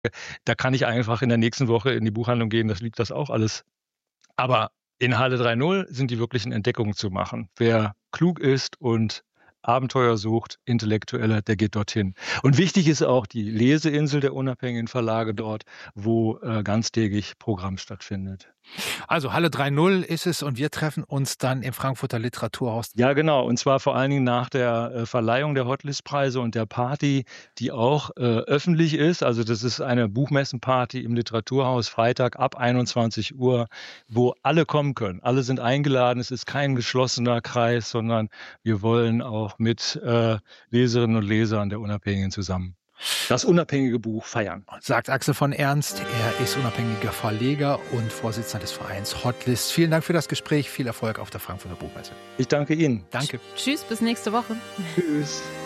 Da kann ich einfach in der nächsten Woche in die Buchhandlung gehen, das liegt das auch alles. Aber in Halle 3.0 sind die wirklichen Entdeckungen zu machen. Wer klug ist und Abenteuer sucht, Intellektueller, der geht dorthin. Und wichtig ist auch die Leseinsel der unabhängigen Verlage dort, wo ganztägig Programm stattfindet. Also Halle 3.0 ist es und wir treffen uns dann im Frankfurter Literaturhaus. Ja, genau. Und zwar vor allen Dingen nach der Verleihung der Hotlist-Preise und der Party, die auch öffentlich ist. Also das ist eine Buchmessenparty im Literaturhaus Freitag ab 21 Uhr, wo alle kommen können. Alle sind eingeladen. Es ist kein geschlossener Kreis, sondern wir wollen auch mit Leserinnen und Lesern der Unabhängigen zusammen das unabhängige Buch feiern. Sagt Axel von Ernst. Er ist unabhängiger Verleger und Vorsitzender des Vereins Hotlist. Vielen Dank für das Gespräch. Viel Erfolg auf der Frankfurter Buchmesse. Ich danke Ihnen. Danke. Tschüss, bis nächste Woche. Tschüss.